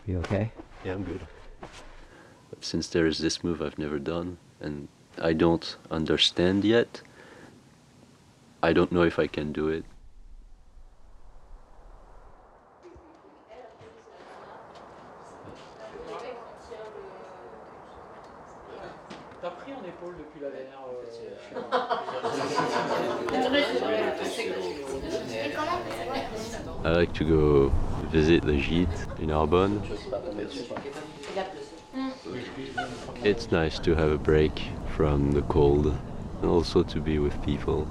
You okay? Yeah, I'm good. But since there is this move I've never done, and I don't understand yet, I don't know if I can do it. T'as pris en épaule depuis la dernière I like to go visit the Gîte in Arbonne. It's nice to have a break from the cold and also to be with people.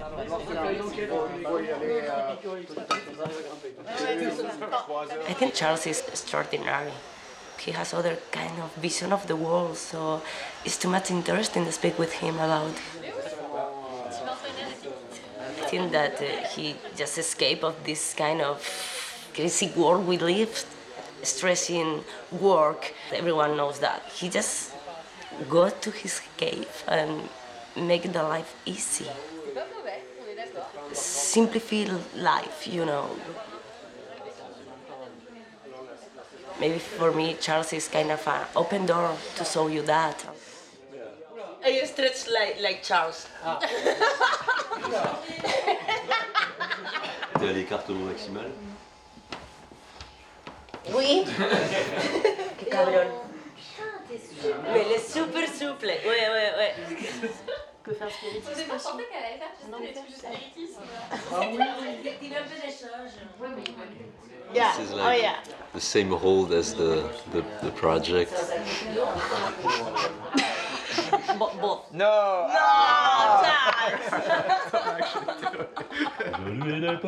I think Charles is extraordinary. He has other kind of vision of the world, so it's too much interesting to speak with him about. I think that he just escaped of this kind of crazy world we live, stressing work. Everyone knows that. He just go to his cave and make the life easy. Simplify life, you know. Maybe for me, Charles is kind of an open door to show you that. I stretch like Charles. T'es à l'écartement maximal? Oui. Qué cabrón. Mais elle est super souple. Ouais. Que faire spiritisme. Au départ, je pensais qu'elle allait faire des trucs de spiritisme. Ah oui, il un peu des choses. Yeah. This is like the same hold as the project. Both. No! No, Charles!